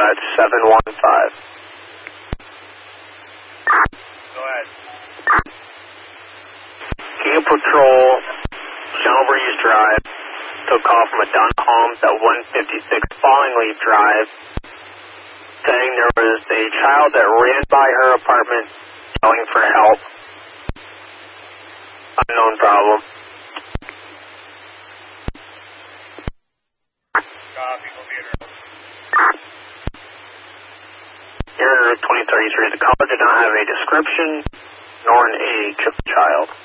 dispatch 715. Go ahead. King Patrol, Channel Breeze Drive, took call from a Donna Holmes at 156 Falling Leaf Drive, saying there was a child that ran by her apartment yelling for help. Unknown problem. Copy, we'll be in route. Here in Route 2033, the caller did not have a description nor an age of the child.